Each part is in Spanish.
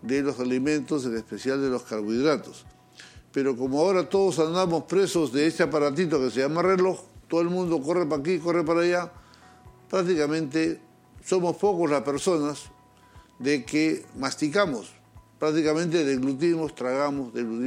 de los alimentos, en especial de los carbohidratos. Pero como ahora todos andamos presos de este aparatito que se llama reloj, todo el mundo corre para aquí, corre para allá, prácticamente somos pocos las personas de que masticamos, prácticamente deglutimos, tragamos.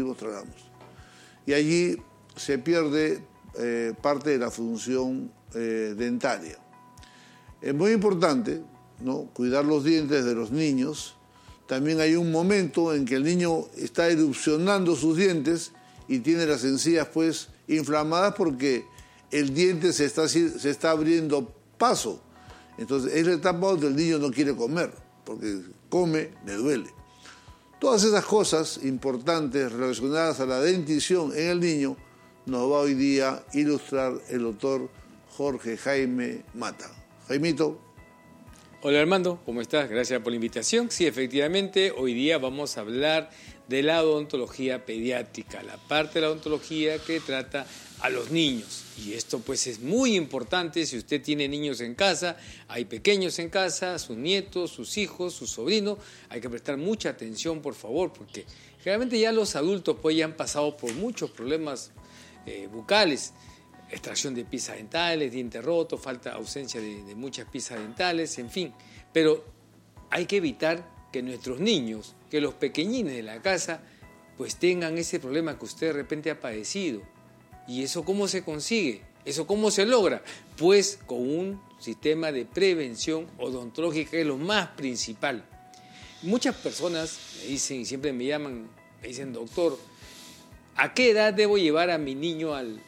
Y allí se pierde parte de la función dentaria. Es muy importante, ¿no?, cuidar los dientes de los niños. También hay un momento en que el niño está erupcionando sus dientes y tiene las encías pues inflamadas porque el diente se está abriendo paso. Entonces es la etapa donde el niño no quiere comer, porque come, le duele. Todas esas cosas importantes relacionadas a la dentición en el niño nos va hoy día a ilustrar el doctor Jorge Jaime Mata. Jaimito. Hola Armando, ¿cómo estás? Gracias por la invitación. Sí, efectivamente, hoy día vamos a hablar de la odontología pediátrica, la parte de la odontología que trata a los niños. Y esto pues es muy importante si usted tiene niños en casa, hay pequeños en casa, sus nietos, sus hijos, sus sobrinos. Hay que prestar mucha atención, por favor, porque generalmente ya los adultos pues ya han pasado por muchos problemas bucales. Extracción de piezas dentales, dientes rotos, ausencia de muchas piezas dentales, en fin. Pero hay que evitar que nuestros niños, que los pequeñines de la casa, pues tengan ese problema que usted de repente ha padecido. ¿Y eso cómo se consigue? ¿Eso cómo se logra? Pues con un sistema de prevención odontológica, que es lo más principal. Muchas personas me dicen, y siempre me llaman, me dicen, doctor, ¿a qué edad debo llevar a mi niño al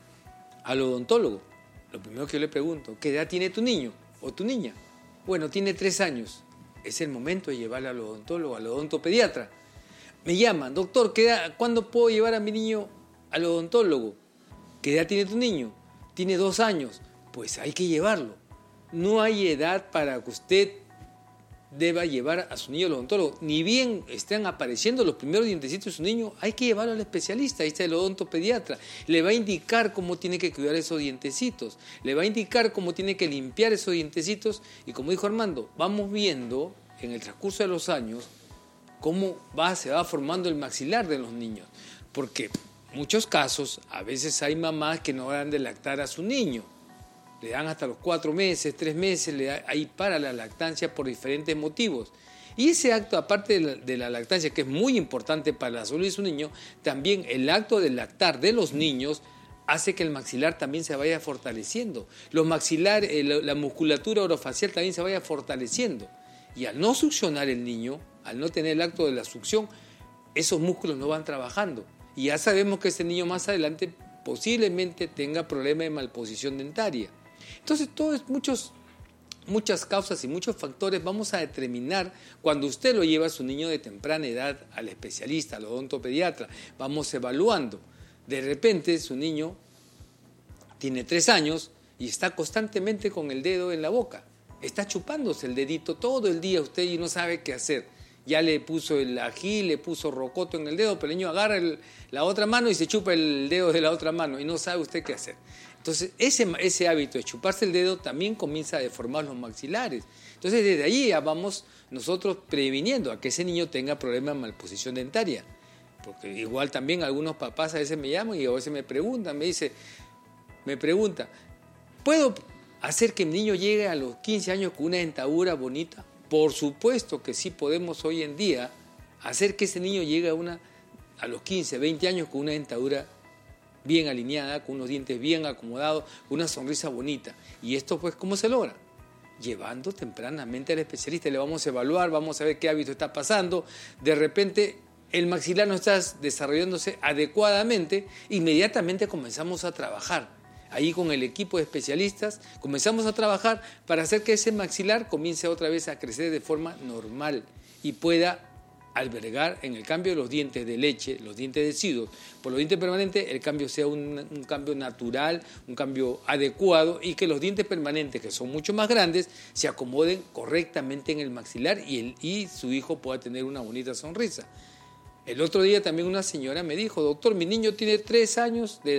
odontólogo? Lo primero que yo le pregunto, ¿qué edad tiene tu niño o tu niña? Bueno, tiene 3 años. Es el momento de llevarle al odontólogo, al odontopediatra. Me llaman, doctor, ¿cuándo puedo llevar a mi niño al odontólogo? ¿Qué edad tiene tu niño? Tiene 2 años. Pues hay que llevarlo. No hay edad para que usted deba llevar a su niño al odontólogo. Ni bien están apareciendo los primeros dientecitos de su niño, hay que llevarlo al especialista. Ahí está el odontopediatra. Le va a indicar cómo tiene que cuidar esos dientecitos. Le va a indicar cómo tiene que limpiar esos dientecitos. Y como dijo Armando, vamos viendo en el transcurso de los años cómo se va formando el maxilar de los niños. Porque en muchos casos, a veces hay mamás que no dan de lactar a su niño. Le dan hasta los 4 meses, 3 meses, ahí para la lactancia por diferentes motivos. Y ese acto, aparte de la lactancia, que es muy importante para la salud de su niño, también el acto de lactar de los niños hace que el maxilar también se vaya fortaleciendo. Los maxilares, la musculatura orofacial también se vaya fortaleciendo. Y al no succionar el niño, al no tener el acto de la succión, esos músculos no van trabajando. Y ya sabemos que ese niño más adelante posiblemente tenga problemas de malposición dentaria. Entonces, muchas causas y muchos factores vamos a determinar cuando usted lo lleva a su niño de temprana edad al especialista, al odontopediatra. Vamos evaluando. De repente, su niño tiene 3 años y está constantemente con el dedo en la boca. Está chupándose el dedito todo el día usted y no sabe qué hacer. Ya le puso el ají, le puso rocoto en el dedo, pero el niño agarra la otra mano y se chupa el dedo de la otra mano y no sabe usted qué hacer. Entonces, ese hábito de chuparse el dedo también comienza a deformar los maxilares. Entonces, desde ahí ya vamos nosotros previniendo a que ese niño tenga problemas de malposición dentaria. Porque igual también algunos papás a veces me llaman y a veces me preguntan, me pregunta, ¿puedo hacer que mi niño llegue a los 15 años con una dentadura bonita? Por supuesto que sí podemos hoy en día hacer que ese niño llegue a los 15, 20 años con una dentadura bien alineada, con unos dientes bien acomodados, con una sonrisa bonita. Y esto pues, ¿cómo se logra? Llevando tempranamente al especialista, le vamos a evaluar, vamos a ver qué hábito está pasando. De repente el maxilar no está desarrollándose adecuadamente, inmediatamente comenzamos a trabajar. Ahí con el equipo de especialistas comenzamos a trabajar para hacer que ese maxilar comience otra vez a crecer de forma normal y pueda albergar en el cambio de los dientes de leche, los dientes deciduos, por los dientes permanentes, el cambio sea un cambio natural, un cambio adecuado y que los dientes permanentes, que son mucho más grandes, se acomoden correctamente en el maxilar y su hijo pueda tener una bonita sonrisa. El otro día también una señora me dijo, doctor, mi niño tiene 3 años de edad.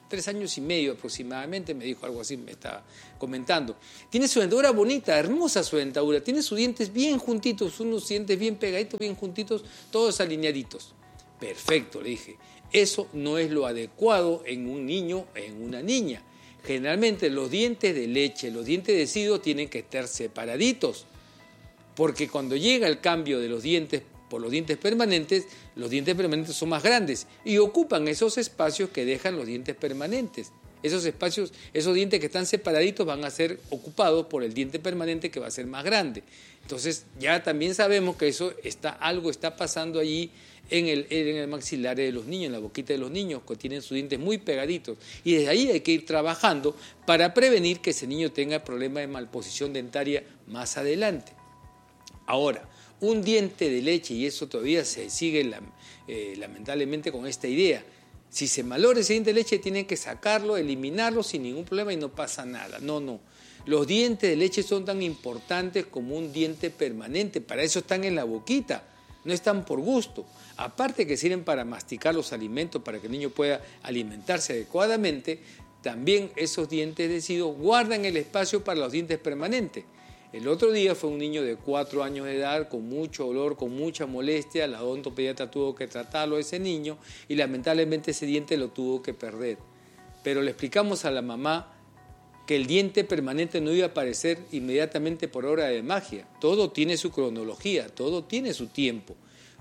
3 años y medio aproximadamente, me dijo algo así, me estaba comentando. Tiene su dentadura bonita, hermosa su dentadura, tiene sus dientes bien juntitos, unos dientes bien pegaditos, bien juntitos, todos alineaditos. Perfecto, le dije. Eso no es lo adecuado en un niño, en una niña. Generalmente los dientes de leche, los dientes deciduos tienen que estar separaditos, porque cuando llega el cambio de los dientes por los dientes permanentes son más grandes y ocupan esos espacios que dejan los dientes permanentes. Esos espacios, esos dientes que están separaditos van a ser ocupados por el diente permanente que va a ser más grande. Entonces ya también sabemos que algo está pasando allí en el maxilar de los niños, en la boquita de los niños, que tienen sus dientes muy pegaditos. Y desde ahí hay que ir trabajando para prevenir que ese niño tenga problemas de malposición dentaria más adelante. Ahora, un diente de leche, y eso todavía se sigue lamentablemente con esta idea, si se malogra ese diente de leche tienen que sacarlo, eliminarlo sin ningún problema y no pasa nada. No. Los dientes de leche son tan importantes como un diente permanente, para eso están en la boquita, no están por gusto. Aparte que sirven para masticar los alimentos, para que el niño pueda alimentarse adecuadamente, también esos dientes deciduos guardan el espacio para los dientes permanentes. El otro día fue un niño de 4 años de edad con mucho dolor, con mucha molestia. La odontopediatra tuvo que tratarlo a ese niño y lamentablemente ese diente lo tuvo que perder. Pero le explicamos a la mamá que el diente permanente no iba a aparecer inmediatamente por obra de magia. Todo tiene su cronología, todo tiene su tiempo.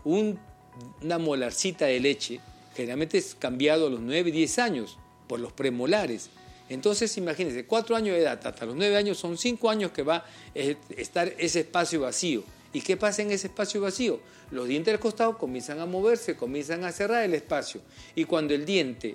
Una molarcita de leche generalmente es cambiado a los 9 y 10 años por los premolares. Entonces, imagínense, 4 años de edad, hasta los 9 años son 5 años que va a estar ese espacio vacío. ¿Y qué pasa en ese espacio vacío? Los dientes del costado comienzan a moverse, comienzan a cerrar el espacio. Y cuando el diente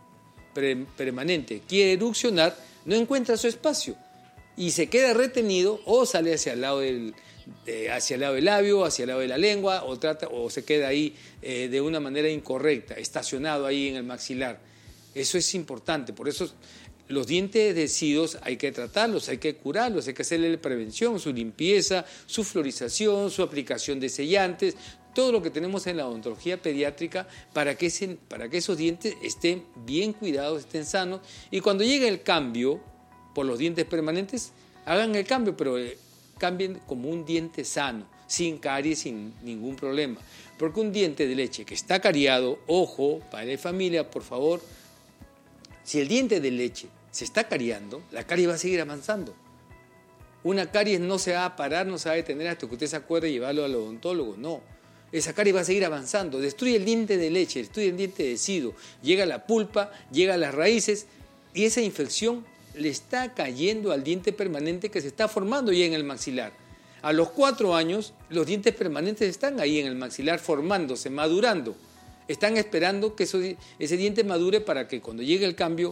permanente quiere erupcionar, no encuentra su espacio. Y se queda retenido o sale hacia el lado del labio, hacia el lado de la lengua, o se queda ahí de una manera incorrecta, estacionado ahí en el maxilar. Eso es importante, por eso los dientes deciduos hay que tratarlos, hay que curarlos, hay que hacerle prevención, su limpieza, su fluorización, su aplicación de sellantes, todo lo que tenemos en la odontología pediátrica para que esos dientes estén bien cuidados, estén sanos. Y cuando llegue el cambio por los dientes permanentes, hagan el cambio, pero cambien como un diente sano, sin caries, sin ningún problema. Porque un diente de leche que está cariado, ojo, padre de familia, por favor, si el diente de leche se está cariando, la caries va a seguir avanzando. Una caries no se va a parar, no se va a detener hasta que usted se acuerde y llevarlo al odontólogo, no. Esa caries va a seguir avanzando, destruye el diente de leche, destruye el diente deciduo, llega a la pulpa, llega a las raíces y esa infección le está cayendo al diente permanente que se está formando ya en el maxilar. A los 4 años, los dientes permanentes están ahí en el maxilar formándose, madurando. Están esperando que ese diente madure para que cuando llegue el cambio,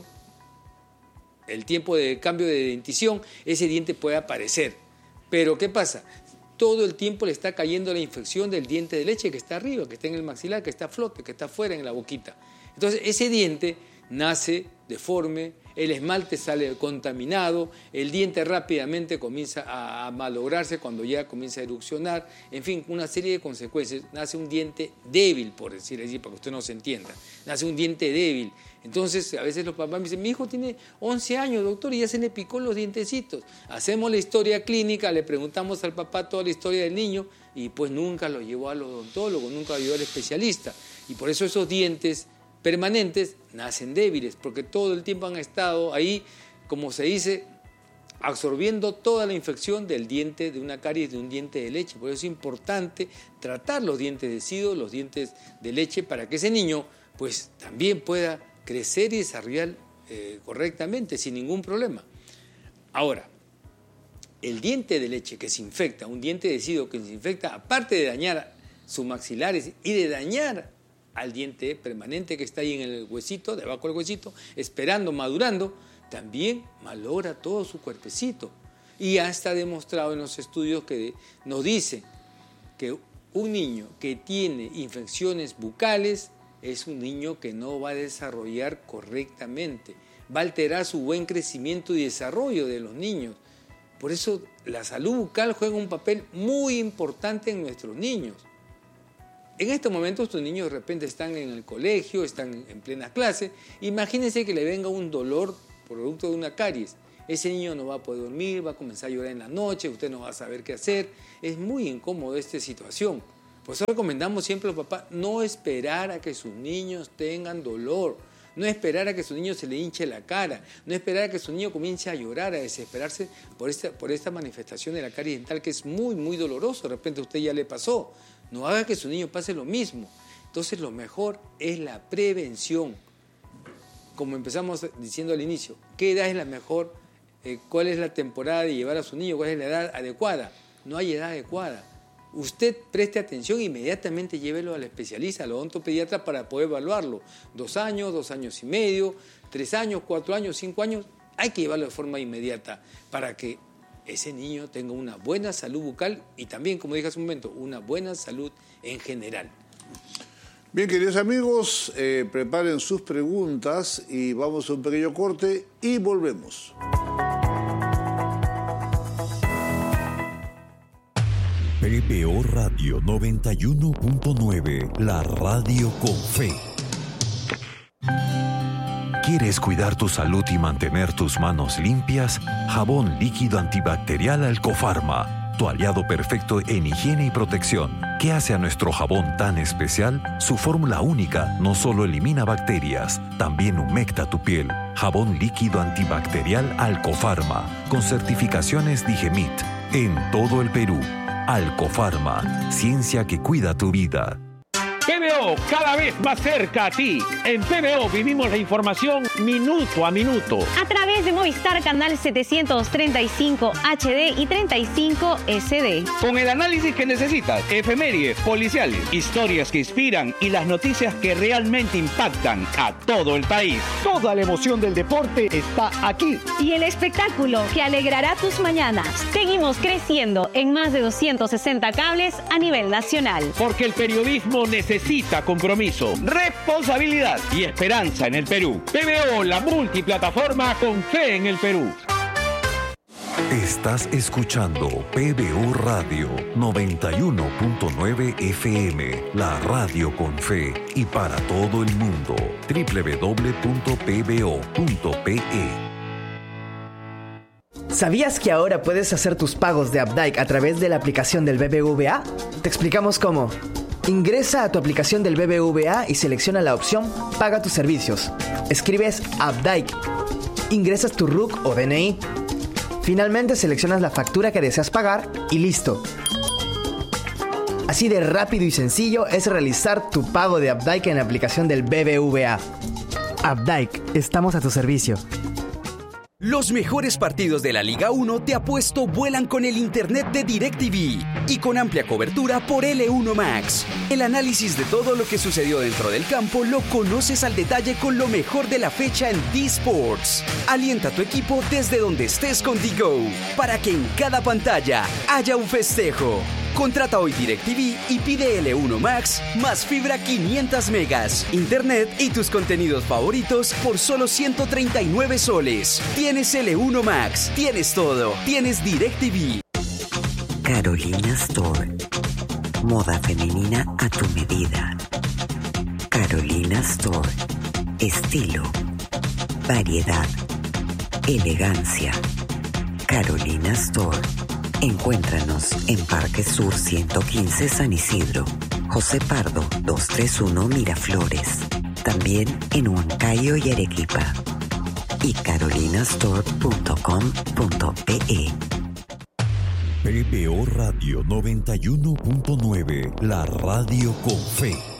el tiempo de cambio de dentición, ese diente pueda aparecer. Pero ¿qué pasa? Todo el tiempo le está cayendo la infección del diente de leche que está arriba, que está en el maxilar, que está a flote, que está afuera en la boquita. Entonces ese diente nace deforme, el esmalte sale contaminado, el diente rápidamente comienza a malograrse cuando ya comienza a erupcionar, en fin, una serie de consecuencias. Nace un diente débil, por decir así, para que usted no se entienda. Nace un diente débil. Entonces, a veces los papás me dicen, mi hijo tiene 11 años, doctor, y ya se le picó los dientecitos. Hacemos la historia clínica, le preguntamos al papá toda la historia del niño y pues nunca lo llevó al odontólogo, nunca lo llevó al especialista. Y por eso esos dientes permanentes nacen débiles, porque todo el tiempo han estado ahí, como se dice, absorbiendo toda la infección del diente, de una caries, de un diente de leche. Por eso es importante tratar los dientes deciduos, los dientes de leche, para que ese niño pues también pueda crecer y desarrollar correctamente, sin ningún problema. Ahora, el diente de leche que se infecta, un diente deciduo que se infecta, aparte de dañar sus maxilares y de dañar al diente permanente que está ahí en el huesito, debajo del huesito, esperando, madurando, también malogra todo su cuerpecito. Y ya está demostrado en los estudios que nos dicen que un niño que tiene infecciones bucales es un niño que no va a desarrollar correctamente, va a alterar su buen crecimiento y desarrollo de los niños. Por eso la salud bucal juega un papel muy importante en nuestros niños. En estos momentos tus niños de repente están en el colegio, están en plena clase. Imagínense que le venga un dolor producto de una caries. Ese niño no va a poder dormir, va a comenzar a llorar en la noche, usted no va a saber qué hacer. Es muy incómodo esta situación. Por eso recomendamos siempre a los papás no esperar a que sus niños tengan dolor, no esperar a que su niño se le hinche la cara, no esperar a que su niño comience a llorar, a desesperarse por esta manifestación de la caries dental que es muy, muy doloroso. De repente a usted ya le pasó. No haga que su niño pase lo mismo. Entonces lo mejor es la prevención. Como empezamos diciendo al inicio, ¿qué edad es la mejor? ¿Cuál es la temporada de llevar a su niño? ¿Cuál es la edad adecuada? No hay edad adecuada. Usted preste atención, inmediatamente llévelo al especialista, al odontopediatra para poder evaluarlo. 2 años, 2 años y medio, 3 años, 4 años, 5 años. Hay que llevarlo de forma inmediata para que ese niño tenga una buena salud bucal y también, como dije hace un momento, una buena salud en general. Bien, queridos amigos, preparen sus preguntas y vamos a un pequeño corte y volvemos. PBO Radio 91.9, la radio con fe. ¿Quieres cuidar tu salud y mantener tus manos limpias? Jabón líquido antibacterial Alcofarma, tu aliado perfecto en higiene y protección. ¿Qué hace a nuestro jabón tan especial? Su fórmula única no solo elimina bacterias, también humecta tu piel. Jabón líquido antibacterial Alcofarma, con certificaciones Digemit, en todo el Perú. Alcofarma, ciencia que cuida tu vida. PBO, cada vez más cerca a ti. En PBO vivimos la información minuto a minuto. A través de Movistar Canal 735 HD y 35 SD. Con el análisis que necesitas, efemérides, policiales, historias que inspiran y las noticias que realmente impactan a todo el país. Toda la emoción del deporte está aquí. Y el espectáculo que alegrará tus mañanas. Seguimos creciendo en más de 260 cables a nivel nacional. Porque el periodismo necesita compromiso, responsabilidad y esperanza en el Perú. PBO, la multiplataforma con fe en el Perú. Estás escuchando PBO Radio 91.9 FM, la radio con fe y para todo el mundo. www.pbo.pe. ¿Sabías que ahora puedes hacer tus pagos de Updike a través de la aplicación del BBVA? Te explicamos cómo. Ingresa a tu aplicación del BBVA y selecciona la opción Paga tus servicios. Escribes Updike. Ingresas tu RUC o DNI. Finalmente seleccionas la factura que deseas pagar y listo. Así de rápido y sencillo es realizar tu pago de Updike en la aplicación del BBVA. Updike, estamos a tu servicio. Los mejores partidos de la Liga 1 de Apuesto vuelan con el internet de DirecTV y con amplia cobertura por L1 Max. El análisis de todo lo que sucedió dentro del campo lo conoces al detalle con lo mejor de la fecha en D-Sports. Alienta a tu equipo desde donde estés con D-Go para que en cada pantalla haya un festejo. Contrata hoy DirecTV y pide L1 Max más fibra 500 megas, internet y tus contenidos favoritos por solo 139 soles. Tienes L1 Max, tienes todo, tienes DirecTV. Carolina Store. Moda femenina a tu medida. Carolina Store. Estilo, variedad, elegancia. Carolina Store. Encuéntranos en Parque Sur 115 San Isidro, José Pardo 231 Miraflores, también en Huancayo y Arequipa, y carolinastore.com.pe. PBO Radio 91.9, la radio con fe.